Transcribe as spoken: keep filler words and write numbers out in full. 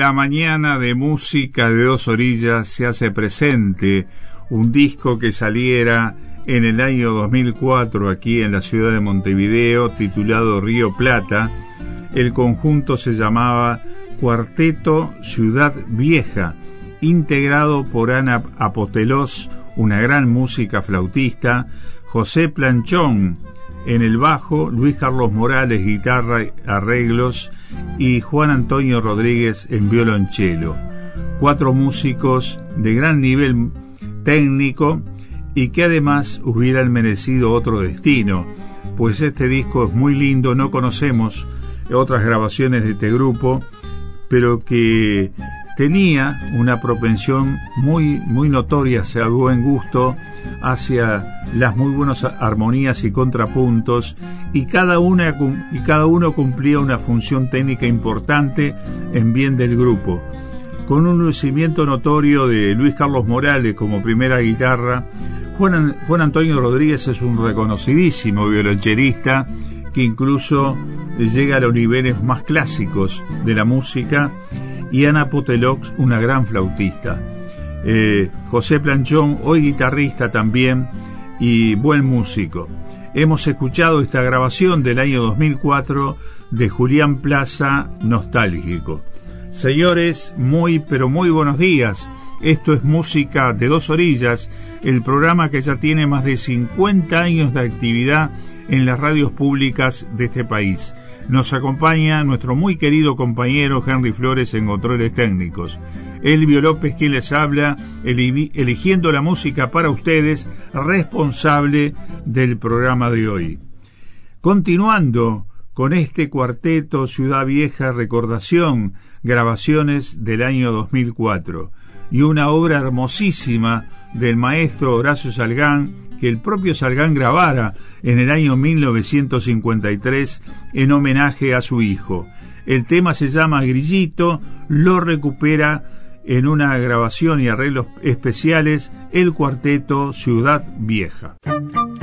la mañana de Música de Dos Orillas se hace presente un disco que saliera en el año dos mil cuatro aquí en la ciudad de Montevideo, titulado Río Plata. El conjunto se llamaba Cuarteto Ciudad Vieja, integrado por Ana Apotelos, una gran música flautista, José Planchón en el bajo, Luis Carlos Morales, guitarra, arreglos, y Juan Antonio Rodríguez en violonchelo. Cuatro músicos de gran nivel técnico y que además hubieran merecido otro destino, pues este disco es muy lindo. No conocemos otras grabaciones de este grupo, pero que tenía una propensión muy, muy notoria hacia el buen gusto, hacia las muy buenas armonías y contrapuntos, y cada una y cada uno cumplía una función técnica importante en bien del grupo. Con un lucimiento notorio de Luis Carlos Morales como primera guitarra, Juan, Juan Antonio Rodríguez es un reconocidísimo violonchelista que incluso llega a los niveles más clásicos de la música, y Ana Apotelos, una gran flautista. Eh, José Planchón, hoy guitarrista también y buen músico. Hemos escuchado esta grabación del año dos mil cuatro de Julián Plaza, Nostálgico. Señores, muy pero muy buenos días. Esto es Música de Dos Orillas, el programa que ya tiene más de cincuenta años de actividad en las radios públicas de este país. Nos acompaña nuestro muy querido compañero Henry Flores en controles técnicos. Elvio López, quien les habla, eligiendo la música para ustedes, responsable del programa de hoy. Continuando con este cuarteto Ciudad Vieja, recordación, grabaciones del año dos mil cuatro, y una obra hermosísima del maestro Horacio Salgán, que el propio Salgán grabara en el año mil novecientos cincuenta y tres en homenaje a su hijo. El tema se llama Grillito, lo recupera en una grabación y arreglos especiales el cuarteto Ciudad Vieja.